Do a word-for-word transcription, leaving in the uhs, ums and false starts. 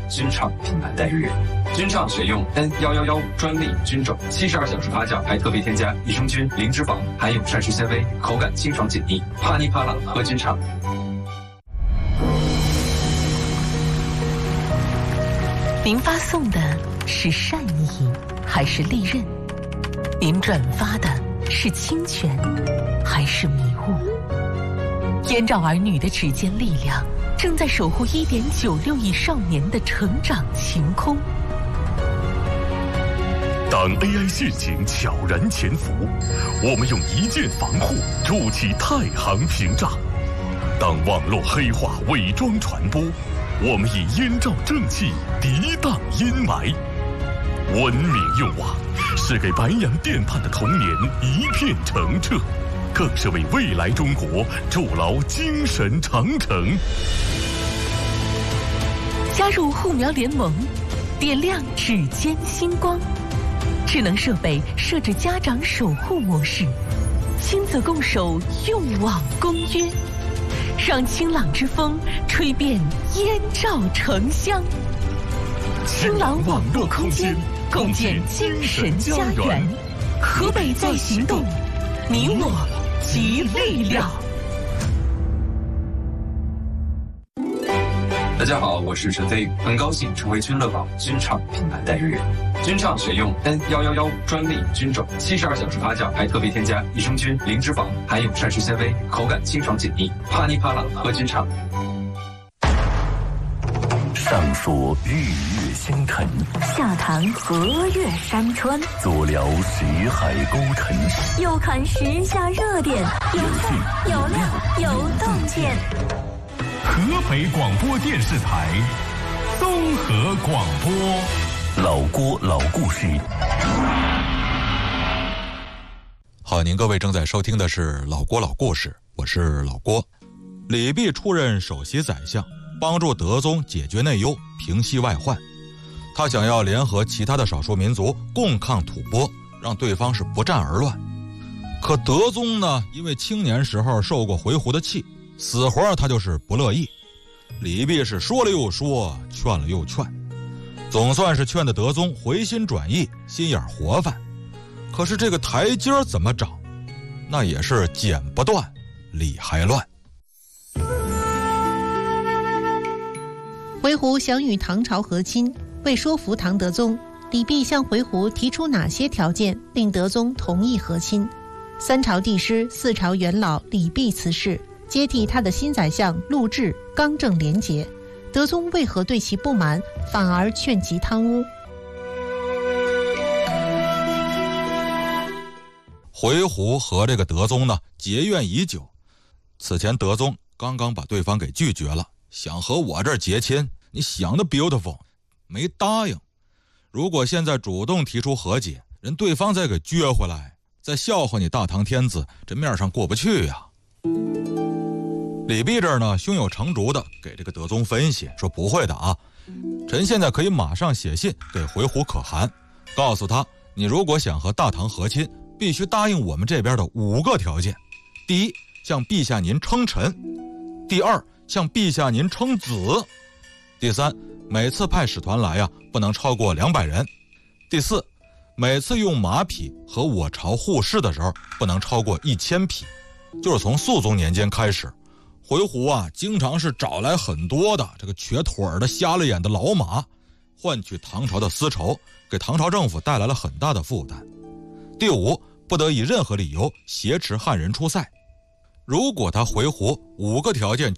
君畅品牌代言人。君畅选用 N 一一一专利菌种，七十二小时发酵，还特别添加益生菌、零脂肪，含有膳食纤维，口感清爽解腻，啪哩啪啦喝君畅。 您发送的是善意还是利刃？您转发的是侵权还是迷雾？燕赵儿女的指尖力量正在守护 一点九六亿少年的成长晴空。 当 A I 陷阱悄然潜伏，我们用一键防护筑起太行屏障；当网络黑化伪装传播，我们以燕赵正气涤荡阴霾。文明用网是给白洋淀畔的童年一片澄澈，更是为未来中国筑牢精神长城。 加入护苗联盟，点亮指尖星光。智能设备设置家长守护模式，亲子共守用网公约，让清朗之风吹遍燕赵城乡。清朗网络空间，共建精神家园。河北在行动，你我集力量。 大家好，我是陈飞，很高兴成为君乐宝君畅品牌代言人。君畅选用 N 一一一专利菌种，七十二小时发酵，还特别添加益生菌、零脂肪，含有膳食纤维，口感清爽解腻，啪哩啪啦喝君畅。 上说日月星辰， 下谈河岳山川， 左聊徐海沟沉， 右看时下热点，有趣有料有洞见。 河北广播电视台综合广播， 老郭老故事。 好，您各位正在收听的是老郭老故事，我是老郭。李泌出任首席宰相，帮助德宗解决内忧，平息外患。他想要联合其他的少数民族共抗吐蕃，让对方是不战而乱。可德宗呢，因为青年时候受过回鹘的气，死活他就是不乐意。李泌是说了又说，劝了又劝，总算是劝得德宗回心转意，心眼活泛。可是这个台阶怎么找，那也是剪不断，理还乱。 回鹘想与唐朝和亲，为说服唐德宗，李泌向回鹘提出哪些条件令德宗同意和亲？三朝帝师、四朝元老李泌辞世，接替他的新宰相陆贽刚正廉洁，德宗为何对其不满，反而劝其贪污？ 回鹘和这个德宗呢结怨已久，此前德宗刚刚把对方给拒绝了，想和我这儿结亲，你想的 beautiful， 没答应。如果现在主动提出和解，人对方再给撅回来，再笑话你大唐天子，这面上过不去呀。李泌这儿呢胸有成竹的给这个德宗分析说，不会的啊，臣现在可以马上写信给回鹘可汗，告诉他，你如果想和大唐和亲，必须答应我们这边的五个条件。第一，向陛下您称臣；第二，向陛下您称子；第三，每次派使团来呀、啊，不能超过两百人；第四，每次用马匹和我朝互市的时候不能超过一千匹。就是从肃宗年间开始，回鹘啊经常是找来很多的这个瘸腿儿的、瞎了眼的老马，换取唐朝的丝绸，给唐朝政府带来了很大的负担。第五，不得以任何理由挟持汉人出塞。如果他回鹘五个条件